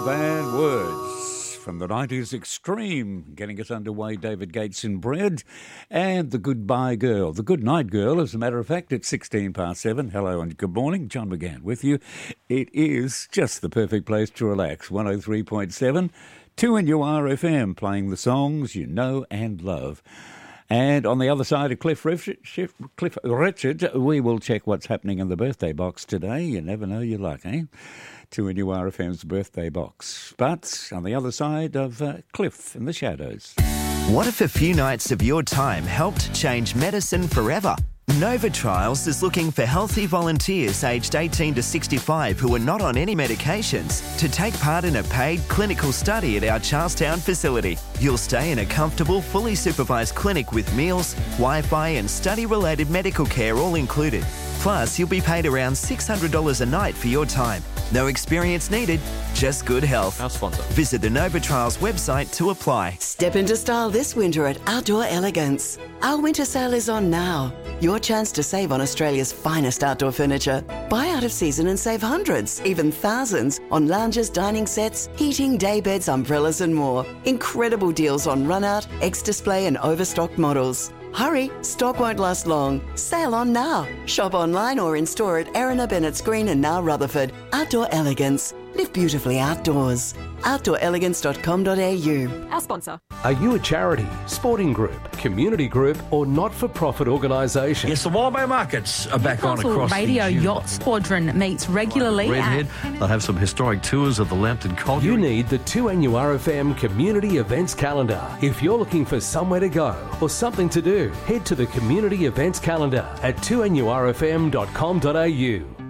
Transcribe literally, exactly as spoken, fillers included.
Bad Words from the nineties Extreme, getting us underway, David Gates in Bread, and The Goodbye Girl. The Good Night Girl, as a matter of fact, it's sixteen past seven. Hello and good morning, John McGann with you. It is just the perfect place to relax, one oh three point seven, two N U R F M, playing the songs you know and love. And on the other side of Cliff Richard, Cliff Richard, we will check what's happening in the birthday box today. You never know your luck, eh? two N U R F M's birthday box. But on the other side of uh, Cliff in the shadows. What if a few nights of your time helped change medicine forever? Nova Trials is looking for healthy volunteers aged eighteen to sixty-five who are not on any medications to take part in a paid clinical study at our Charlestown facility. You'll stay in a comfortable, fully supervised clinic with meals, Wi-Fi and study-related medical care all included. Plus, you'll be paid around six hundred dollars a night for your time. No experience needed, just good health. Our sponsor. Visit the Nova Trials website to apply. Step into style this winter at Outdoor Elegance. Our winter sale is on now. Your chance to save on Australia's finest outdoor furniture. Buy out of season and save hundreds, even thousands, on lounges, dining sets, heating, daybeds, umbrellas and more. Incredible deals on run-out, ex-display and overstocked models. Hurry, stock won't last long. Sale on now. Shop online or in store at Erina, Bennett's Green and now Rutherford. Outdoor Elegance. Live beautifully outdoors. outdoor elegance dot com dot a u. Our sponsor. Are you a charity, sporting group, community group or not-for-profit organisation? Yes, the Wildbow Markets are back on across Radio the Yacht Squadron meets regularly Redhead. at... They'll have some historic tours of the Lambton Colliery. You need the two N U R F M Community Events Calendar. If you're looking for somewhere to go or something to do, head to the Community Events Calendar at two N U R F M dot com dot a u.